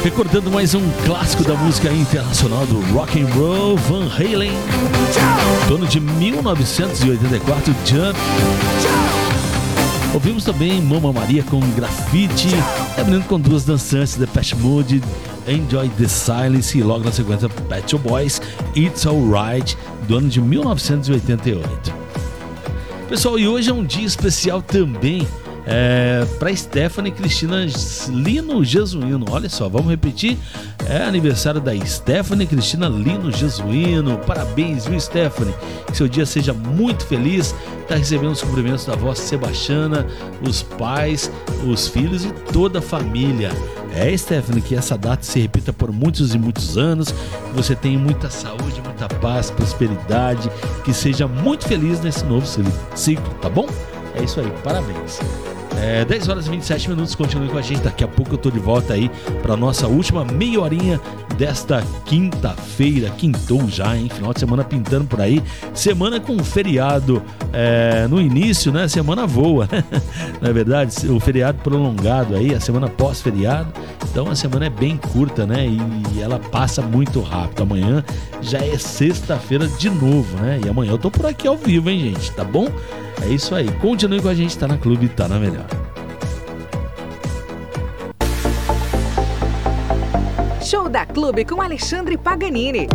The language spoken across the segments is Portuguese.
Recordando mais um clássico da música internacional do rock and roll, Van Halen, dono de 1984, Jump. Ouvimos também Mamma Maria com Graffiti, terminando com duas dançantes, Depeche Mode, Enjoy the Silence, e logo na sequência Pet Shop Boys, It's Alright, do ano de 1988. Pessoal, e hoje é um dia especial também para Stephanie Cristina Lino Jesuíno. Olha só, vamos repetir, é aniversário da Stephanie Cristina Lino Jesuíno. Parabéns, viu, Stephanie? Que seu dia seja muito feliz. Está recebendo os cumprimentos da avó Sebastiana, os pais, os filhos e toda a família. Stephanie, que essa data se repita por muitos e muitos anos, que você tenha muita saúde, muita paz, prosperidade, que seja muito feliz nesse novo ciclo, tá bom? É isso aí, parabéns. 10 horas e 27 minutos, continue com a gente. Daqui a pouco eu tô de volta aí para nossa última meia horinha desta quinta-feira. Quintou já, hein? Final de semana pintando por aí. Semana com feriado no início, né? Semana voa, não é verdade? O feriado prolongado aí, a semana pós-feriado. Então a semana é bem curta, né? E ela passa muito rápido. Amanhã já é sexta-feira de novo, né? E amanhã eu tô por aqui ao vivo, hein, gente? Tá bom? É isso aí. Continue com a gente, tá na Clube, tá na Melhor. Show da Clube com Alexandre Paganini.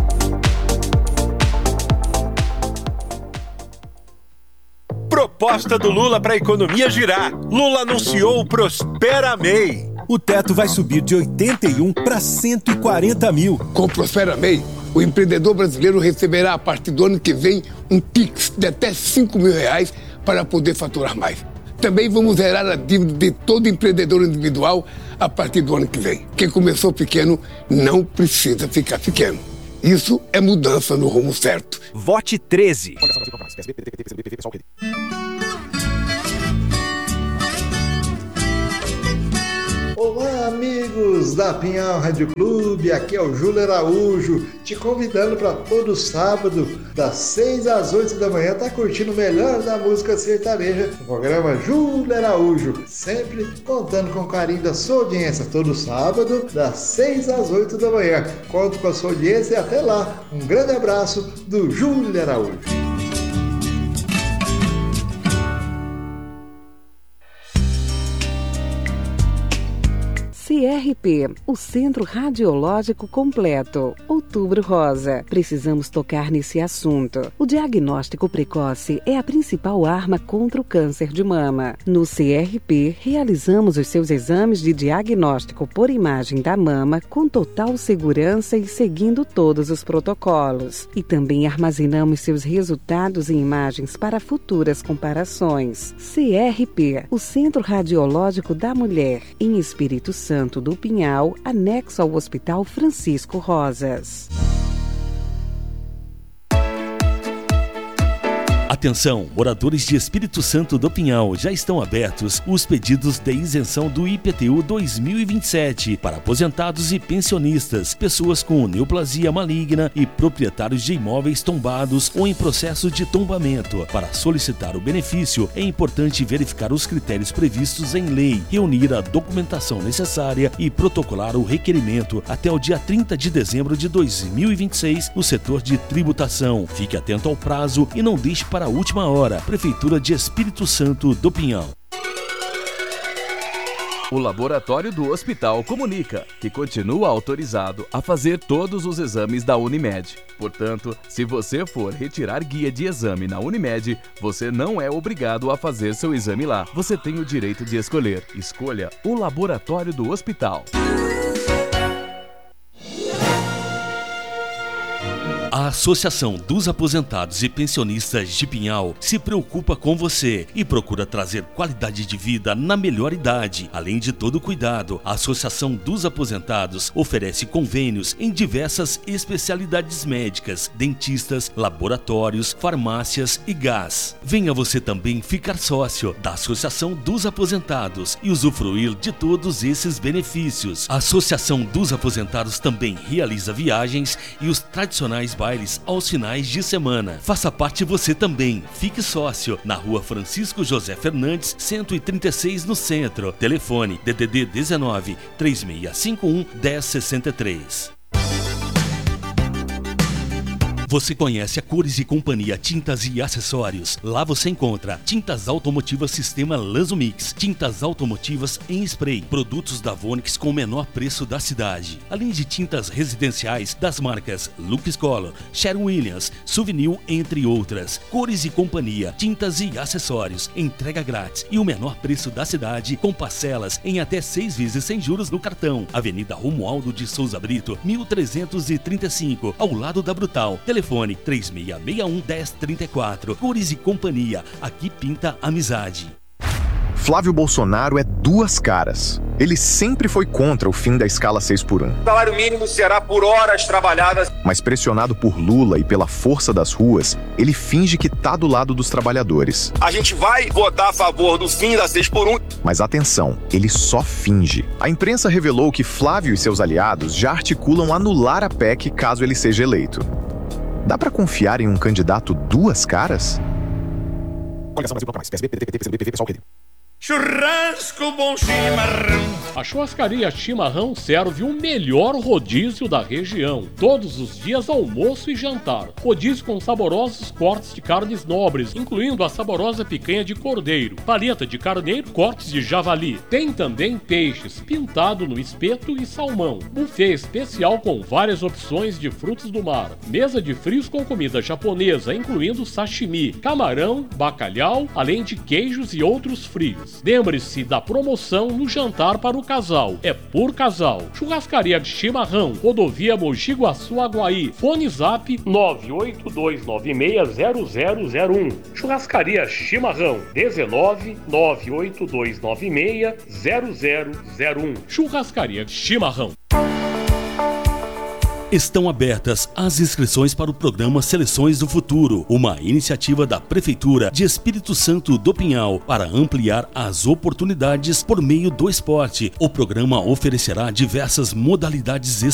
Proposta do Lula para a economia girar. Lula anunciou o Prospera MEI. O teto vai subir de 81 para 140 mil. Com o Prospera MEI, o empreendedor brasileiro receberá a partir do ano que vem um Pix de até R$5.000 para poder faturar mais. Também vamos zerar a dívida de todo empreendedor individual a partir do ano que vem. Quem começou pequeno não precisa ficar pequeno. Isso é mudança no rumo certo. Vote 13. Olá, amigos da Pinhal Rádio Clube, aqui é o Júlio Araújo, te convidando para todo sábado, das 6 às 8 da manhã, tá curtindo o melhor da música sertaneja, no programa Júlio Araújo, sempre contando com o carinho da sua audiência, todo sábado, das 6 às 8 da manhã. Conto com a sua audiência e até lá. Um grande abraço do Júlio Araújo. CRP, o Centro Radiológico Completo. Outubro Rosa. Precisamos tocar nesse assunto. O diagnóstico precoce é a principal arma contra o câncer de mama. No CRP, realizamos os seus exames de diagnóstico por imagem da mama com total segurança e seguindo todos os protocolos. E também armazenamos seus resultados em imagens para futuras comparações. CRP, o Centro Radiológico da Mulher, em Espírito Santo do Pinhal, anexo ao Hospital Francisco Rosas. Atenção, moradores de Espírito Santo do Pinhal, já estão abertos os pedidos de isenção do IPTU 2027 para aposentados e pensionistas, pessoas com neoplasia maligna e proprietários de imóveis tombados ou em processo de tombamento. Para solicitar o benefício, é importante verificar os critérios previstos em lei, reunir a documentação necessária e protocolar o requerimento até o dia 30 de dezembro de 2026 no setor de tributação. Fique atento ao prazo e não deixe para a última hora. Prefeitura de Espírito Santo do Pinhal. O Laboratório do Hospital comunica que continua autorizado a fazer todos os exames da Unimed. Portanto, se você for retirar guia de exame na Unimed, você não é obrigado a fazer seu exame lá. Você tem o direito de escolher. Escolha o Laboratório do Hospital. A Associação dos Aposentados e Pensionistas de Pinhal se preocupa com você e procura trazer qualidade de vida na melhor idade. Além de todo o cuidado, a Associação dos Aposentados oferece convênios em diversas especialidades médicas, dentistas, laboratórios, farmácias e gás. Venha você também ficar sócio da Associação dos Aposentados e usufruir de todos esses benefícios. A Associação dos Aposentados também realiza viagens e os tradicionais bailes aos finais de semana. Faça parte você também. Fique sócio na Rua Francisco José Fernandes, 136 no centro. Telefone DDD 19 3651 1063. Você conhece a Cores e Companhia Tintas e Acessórios? Lá você encontra tintas automotivas sistema Lanzomix, tintas automotivas em spray, produtos da Vonix com o menor preço da cidade, além de tintas residenciais das marcas Lux Color, Sherwin-Williams, Souvenir, entre outras. Cores e Companhia Tintas e Acessórios, entrega grátis e o menor preço da cidade, com parcelas em até 6 vezes sem juros no cartão. Avenida Romualdo de Souza Brito, 1335, ao lado da Brutal. Telefone 3661-1034. Cores e Companhia. Aqui pinta amizade. Flávio Bolsonaro é duas caras. Ele sempre foi contra o fim da escala 6x1. O salário mínimo será por horas trabalhadas. Mas pressionado por Lula e pela força das ruas, ele finge que tá do lado dos trabalhadores. A gente vai votar a favor do fim da 6x1. Mas atenção, ele só finge. A imprensa revelou que Flávio e seus aliados já articulam anular a PEC caso ele seja eleito. Dá pra confiar em um candidato duas caras? Churrasco bom chimarrão. A churrascaria Chimarrão serve o melhor rodízio da região. Todos os dias almoço e jantar. Rodízio com saborosos cortes de carnes nobres, incluindo a saborosa picanha de cordeiro, paleta de carneiro, cortes de javali. Tem também peixes, pintado no espeto e salmão. Buffet especial com várias opções de frutos do mar. Mesa de frios com comida japonesa, incluindo sashimi, camarão, bacalhau, além de queijos e outros frios. Lembre-se da promoção no jantar para o casal. É por casal. Churrascaria Chimarrão, rodovia Mogi Guaçu, Aguaí. Fone Zap 982960001. Churrascaria Chimarrão 19 982960001. Churrascaria Chimarrão. Estão abertas as inscrições para o programa Seleções do Futuro, uma iniciativa da Prefeitura de Espírito Santo do Pinhal para ampliar as oportunidades por meio do esporte. O programa oferecerá diversas modalidades